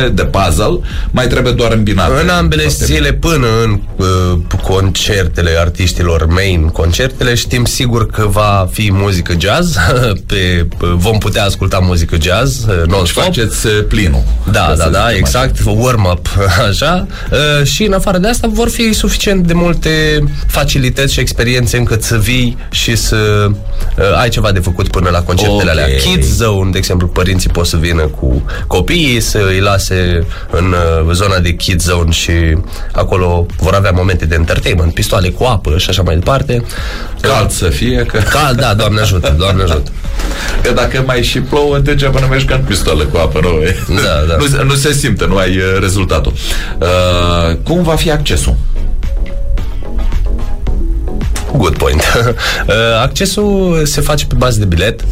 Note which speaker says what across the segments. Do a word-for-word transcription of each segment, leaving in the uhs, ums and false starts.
Speaker 1: piese de puzzle, mai trebuie doar îmbinate.
Speaker 2: În ambele zile, până în uh, concertele artiștilor main, concertele, știm sigur că va fi muzică jazz, pe, vom putea asculta muzică jazz non-stop.
Speaker 1: Faceți plinul.
Speaker 2: Da, da, da, exact, warm-up, așa. Uh, și în afară de asta vor fi suficient de multe facilități și experiențe încât să vii și să uh, ai ceva de făcut până la concertele okay. alea. Kids Zone, de exemplu, părinții pot să vină cu copiii, să îi lase în uh, zona de Kids Zone și acolo vor avea momente de entertainment, pistoale cu apă și așa mai departe.
Speaker 1: Cald să fie, că...
Speaker 2: Cald, da, Doamne ajută, Doamne ajută.
Speaker 1: Că dacă mai și plouă, degeaba nu mergi ca în pistoale cu apă, nu?
Speaker 2: Da, da.
Speaker 1: Nu, nu se simte, nu ai uh, rezultatul. Uh, cum va fi accesul?
Speaker 2: Good point. uh, accesul se face pe bază de bilet.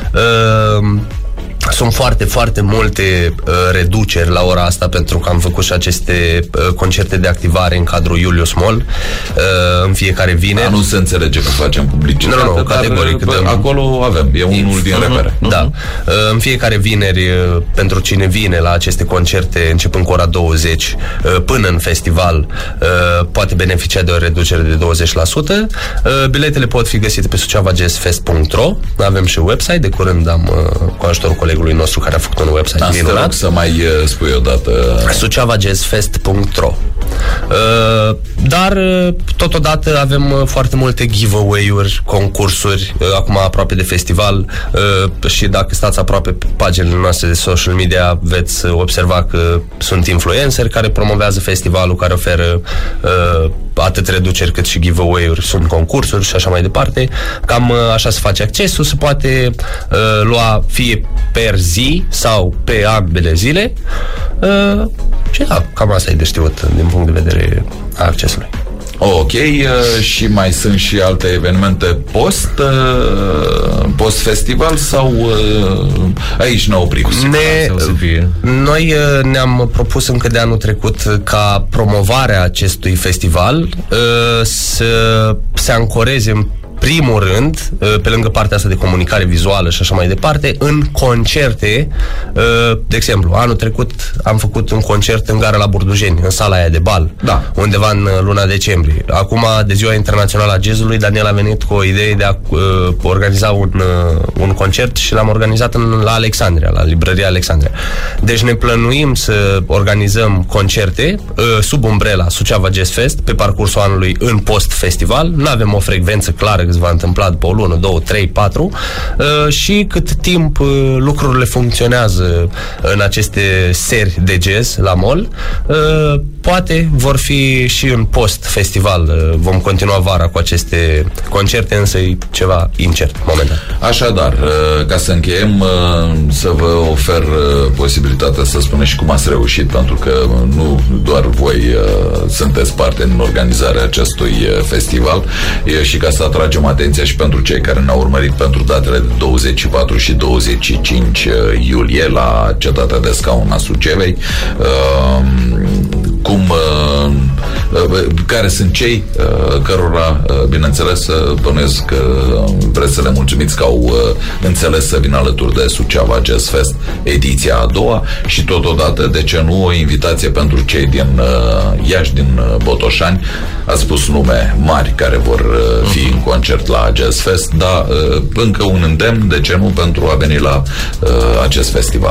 Speaker 2: Uh, Sunt foarte, foarte multe uh, reduceri la ora asta, pentru că am făcut și aceste uh, concerte de activare în cadrul Julius Mall uh, în fiecare vineri.
Speaker 1: A, nu se înțelege că facem publicitate,
Speaker 2: nu, nu, categoric.
Speaker 1: Dar,
Speaker 2: de,
Speaker 1: acolo avem, e unul din repere.
Speaker 2: Da. Uh, în fiecare vineri, uh, pentru cine vine la aceste concerte, începând cu ora douăzeci, uh, până în festival, uh, poate beneficia de o reducere de douăzeci la sută. Uh, biletele pot fi găsite pe suceava jazz fest punct ro. Avem și website, de curând am, uh, cu ajutorul colegului nostru care a făcut un website
Speaker 1: da, minunat. Să mai uh, spui odată
Speaker 2: suceava jazz fest punct ro. Uh, dar uh, totodată avem uh, foarte multe giveaway-uri, concursuri, uh, acum aproape de festival, uh, și dacă stați aproape pe paginile noastre de social media veți observa că sunt influenceri care promovează festivalul, care oferă uh, atât reduceri cât și giveaway-uri, sunt concursuri și așa mai departe. Cam uh, așa se face accesul, se poate uh, lua fie per zi sau pe ambele zile. Uh, și da, cam asta e de știut din punct de vedere a accesului.
Speaker 1: Ok, uh, și mai sunt și alte evenimente post uh, post-festival sau uh, aici ne oprim?
Speaker 2: Ne, noi uh, ne-am propus încă de anul trecut ca promovarea acestui festival uh, să se ancoreze în primul rând, pe lângă partea asta de comunicare vizuală și așa mai departe, în concerte. De exemplu, anul trecut am făcut un concert în Gara la Burdujeni, în sala aia de bal,
Speaker 1: da.
Speaker 2: undeva în luna decembrie. Acum, de Ziua Internațională a Jazzului, Daniel a venit cu o idee de a uh, organiza un, uh, un concert și l-am organizat în, la Alexandria, la librăria Alexandria. Deci ne plănuim să organizăm concerte uh, sub umbrela Suceava Jazz Fest pe parcursul anului în post-festival. Nu avem o frecvență clară că se va întâmpla după o lună, două, trei, patru, uh, și cât timp uh, lucrurile funcționează în aceste seri de jazz la mall, uh, poate vor fi și în post-festival. Uh, vom continua vara cu aceste concerte, însă e ceva incert momentan.
Speaker 1: Așadar, uh, ca să încheiem, uh, să vă ofer uh, posibilitatea să spuneți și cum ați reușit, pentru că nu doar voi uh, sunteți parte în organizarea acestui uh, festival, uh, și ca să atragem atenția și pentru cei care ne-au urmărit pentru datele de douăzeci și patru și douăzeci și cinci iulie la Cetatea de Scaun a Sucevei, uh, cum uh, uh, care sunt cei uh, cărora, uh, bineînțeles, uh, bănuiesc că uh, vreți să le mulțumiți că au uh, înțeles să vină alături de Suceava Jazz Fest ediția a doua și totodată, de ce nu, o invitație pentru cei din uh, Iași, din uh, Botoșani. Ați spus nume mari care vor uh, fi uh-huh. în concert la Jazz Fest, dar uh, încă un îndemn, de ce nu, pentru a veni la uh, acest festival.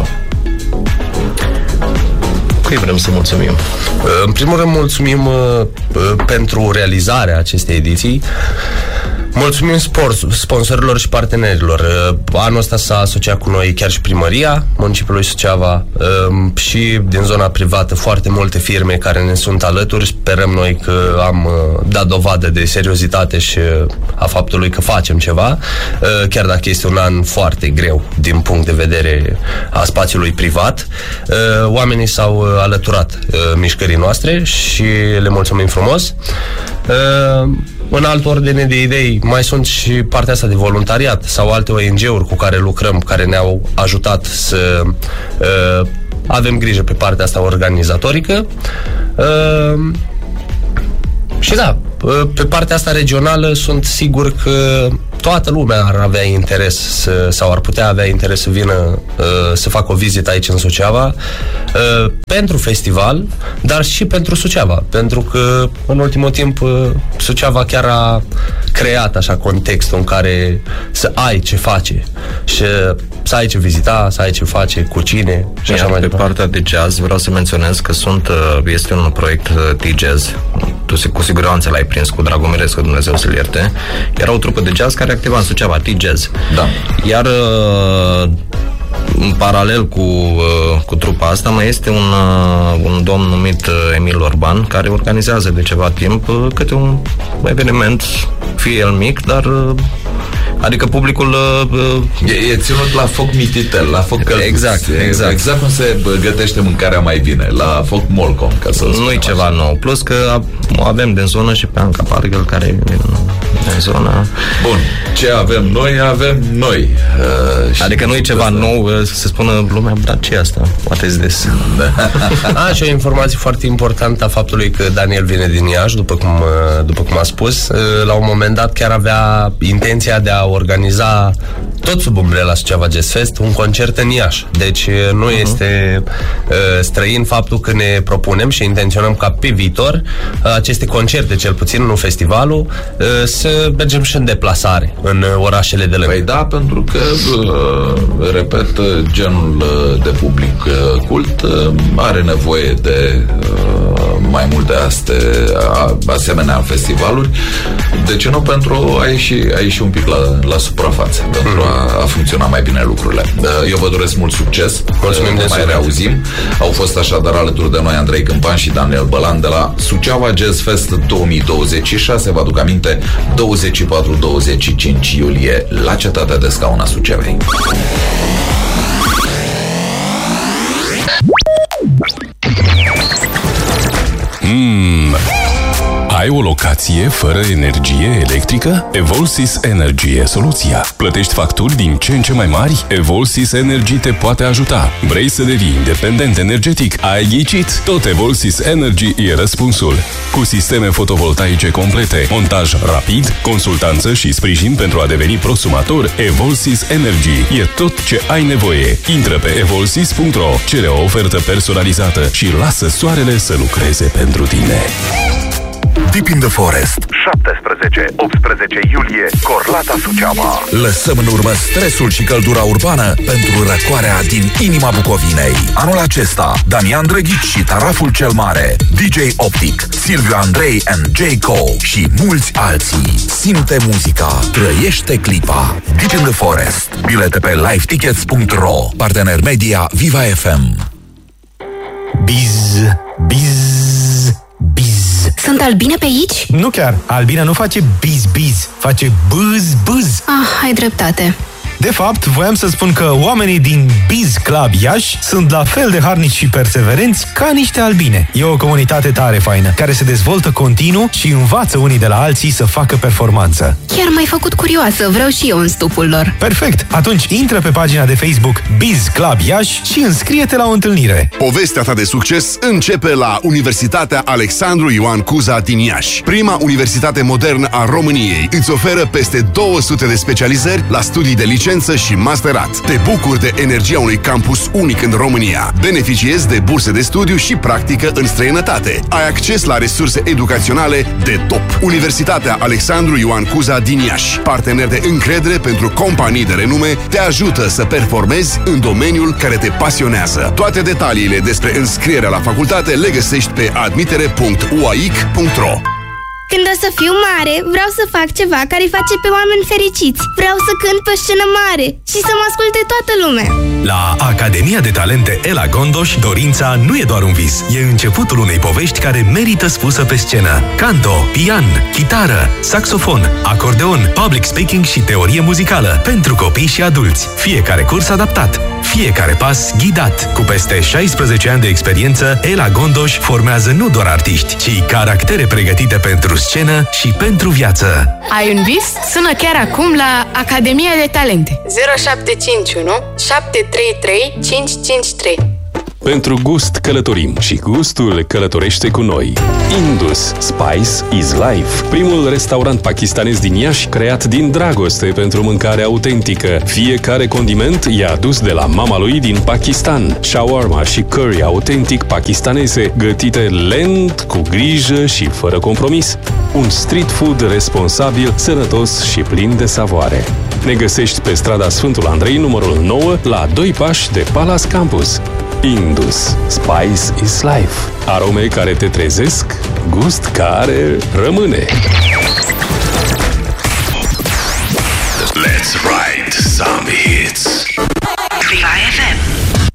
Speaker 2: Cui vrem să mulțumim? În primul rând mulțumim uh, pentru realizarea acestei ediții. Mulțumim sponsorilor și partenerilor. Anul ăsta s-a asociat cu noi chiar și primăria municipiului Suceava și din zona privată foarte multe firme care ne sunt alături. Sperăm noi că am dat dovadă de seriozitate și a faptului că facem ceva, chiar dacă este un an foarte greu din punct de vedere a spațiului privat. Oamenii s-au alăturat mișcării noastre și le mulțumim frumos. În altă ordine de idei, mai sunt și partea asta de voluntariat sau alte O N G-uri cu care lucrăm, care ne-au ajutat să uh, avem grijă pe partea asta organizatorică. Uh, și da, pe partea asta regională sunt sigur că toată lumea ar avea interes să, sau ar putea avea interes să vină uh, să facă o vizită aici în Suceava uh, pentru festival, dar și pentru Suceava, pentru că în ultimul timp uh, Suceava chiar a creat așa contextul în care să ai ce face și să ai ce vizita, să ai ce face, cu cine și așa
Speaker 3: Iar
Speaker 2: mai
Speaker 3: pe
Speaker 2: departe.
Speaker 3: partea de jazz vreau să menționez că sunt, este un proiect T-Jazz. Tu cu siguranță l-ai prins cu Dragomirescu, Dumnezeu să-l ierte. Era o trupă de jazz care activa în Suceava, T-Jazz.
Speaker 1: Da.
Speaker 3: Iar în paralel cu, cu trupa asta mai este un, un domn numit Emil Orban, care organizează de ceva timp câte un eveniment, fie el mic, dar adică publicul
Speaker 1: e, e ținut la foc mititel, la foc călduț.
Speaker 3: Exact, exact.
Speaker 1: Exact cum se gătește mâncarea mai bine, la foc molcom, ca să
Speaker 3: nu-i ceva așa nou. Plus că avem din zonă și pe Anca Pargel, care e din, din zonă.
Speaker 1: Bun, ce avem noi, avem noi.
Speaker 3: Uh, adică nu e ceva nou, se spună lumea, dar ce e asta? What is this?
Speaker 2: A, și o informație foarte importantă a faptului că Daniel vine din Iași, după cum, după cum a spus. La un moment dat chiar avea intenția de a organiza tot sub umbrela Suceava Jazz Fest un concert în Iași. Deci nu uh-huh. este uh, străin faptul că ne propunem și intenționăm ca pe viitor uh, aceste concerte, cel puțin, nu festivalul, uh, să mergem și în deplasare în uh, orașele de lângă.
Speaker 1: Păi da, pentru că uh, repet, genul de public uh, cult uh, are nevoie de uh, mai multe aste, a, asemenea festivaluri. De ce nu? Pentru a ieși, a ieși un pic la, la suprafață, pentru a, a funcționa mai bine lucrurile. Eu vă doresc mult succes.
Speaker 2: Mulțumim de
Speaker 1: mai reauzim. Au fost așadar alături de noi Andrei Câmpan și Daniel Bălan de la Suceava Jazz Fest două mii douăzeci și șase. Vă aduc aminte, douăzeci și patru douăzeci și cinci iulie la Cetatea de Scaun a Sucevei.
Speaker 4: Mm. Ai o locație fără energie electrică? Evolsys Energy e soluția. Plătești facturi din ce în ce mai mari? Evolsys Energy te poate ajuta. Vrei să devii independent energetic? Ai ghicit? Tot Evolsys Energy e răspunsul. Cu sisteme fotovoltaice complete, montaj rapid, consultanță și sprijin pentru a deveni prosumator, Evolsys Energy e tot ce ai nevoie. Intră pe evolsys punct ro, cere o ofertă personalizată și lasă soarele să lucreze pentru tine.
Speaker 5: Deep in the Forest, șaptesprezece optsprezece iulie, Corlata, Suceava. Lăsăm în urmă stresul și căldura urbană pentru răcoarea din inima Bucovinei. Anul acesta, Damian Drăghici și Taraful cel Mare, D J Optic, Silviu Andrei and J. Cole și mulți alții. Simte muzica, trăiește clipa. Deep in the Forest. Bilete pe live tickets punct ro. Partener media Viva F M.
Speaker 6: Biz, biz, biz.
Speaker 7: Sunt albine pe aici?
Speaker 6: Nu chiar. Albina nu face biz-biz, face bâz-bâz.
Speaker 7: Ah, ai dreptate.
Speaker 6: De fapt, voiam să spun că oamenii din Biz Club Iași sunt la fel de harnici și perseverenți ca niște albine. E o comunitate tare faină, care se dezvoltă continuu și învață unii de la alții să facă performanță.
Speaker 7: Chiar m-ai făcut curioasă, vreau și eu în stupul lor.
Speaker 6: Perfect! Atunci intră pe pagina de Facebook Biz Club Iași și înscrie-te la o întâlnire.
Speaker 8: Povestea ta de succes începe la Universitatea Alexandru Ioan Cuza din Iași. Prima universitate modernă a României îți oferă peste două sute de specializări la studii de licență și masterat. Te bucuri de energia unui campus unic în România. Beneficiezi de burse de studiu și practică în străinătate. Ai acces la resurse educaționale de top. Universitatea Alexandru Ioan Cuza din Iași, partener de încredere pentru companii de renume, te ajută să performezi în domeniul care te pasionează. Toate detaliile despre înscrierea la facultate le găsești pe admitere punct u a i c punct ro.
Speaker 9: Când o să fiu mare, vreau să fac ceva care îi face pe oameni fericiți. Vreau să cânt pe scenă mare și să mă asculte toată lumea.
Speaker 10: La Academia de Talente Ela Gondoș, dorința nu e doar un vis. E începutul unei povești care merită spusă pe scenă. Canto, pian, chitară, saxofon, acordeon, public speaking și teorie muzicală. Pentru copii și adulți. Fiecare curs adaptat. Fiecare pas ghidat. Cu peste șaisprezece ani de experiență, Ela Gondoș formează nu doar artiști, ci caractere pregătite pentru scenă și pentru viață.
Speaker 11: Ai un vis? Sună chiar acum la Academia de Talente.
Speaker 12: zero șapte cinci unu șapte trei trei cinci cinci trei.
Speaker 4: Pentru gust călătorim și gustul călătorește cu noi. Indus Spice is Life, primul restaurant pakistanez din Iași creat din dragoste pentru mâncare autentică. Fiecare condiment e adus de la mama lui din Pakistan. Shawarma și curry autentic pakistaneze, gătite lent, cu grijă și fără compromis. Un street food responsabil, sănătos și plin de savoare. Ne găsești pe strada Sfântul Andrei, numărul nouă, la doi pași de Palace Campus. Indus Spice is Life. Arome care te trezesc, gust care rămâne.